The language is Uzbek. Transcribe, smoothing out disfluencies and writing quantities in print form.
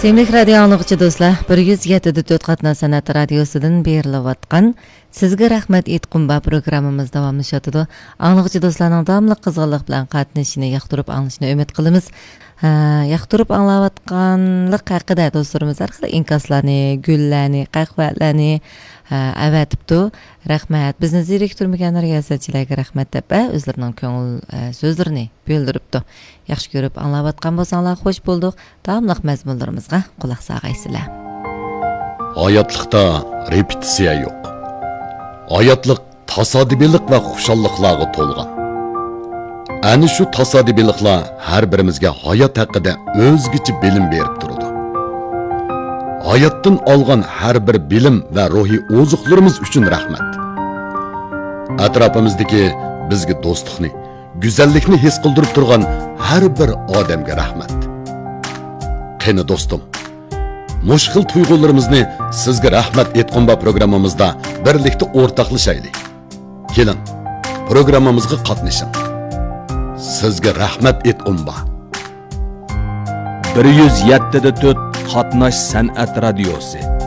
Sevimli radyo anlıqçı dostlar, 107.4 Qatna Sanat Radyosu'dan berilayotgan Sizga rahmat etqumba programımız davamlashatıdı. Anlıqçı dostlarning davamlı qizg'inlik bilan qatnashishini, yoqtirib anglashini umid qilamiz. Yoqtirib anglayotganlik haqida do'stlarimiz orqali inkaslarni, gullarni, qahvalarni avatibdi. Rahmat. Bizni zeriktirmagan riyosachilarga rahmat deb o'zlarining ko'ngil so'zlarini bildiribdi. Yaxshi ko'rib anglayotgan bo'lsanglar xush bo'ldik. Davomli mazmunlarimizga quloq solgaysizlar. Hayotlikda repetitsiya yo'q. Hayotlik tasodifilik va xushalliqlarga to'lgan. Ana shu tasodifiliklar har birimizga hayot haqida o'zgacha bilim berib turadi. Hayotdan olgan har bir bilim va ruhiy ozuqlarimiz uchun rahmat. Atrofimizdagi bizga do'stlikni, go'zallikni his qildirib turgan har bir odamga rahmat. Qani do'stim, mushkil tuyg'ularimizni sizga rahmat etqumba programmamizda birlikda o'rtoqlashaylik. Keling, programmamizga qatnashing. Sizga rahmat etqumba. 107.4 Qatnash san'at radiosi.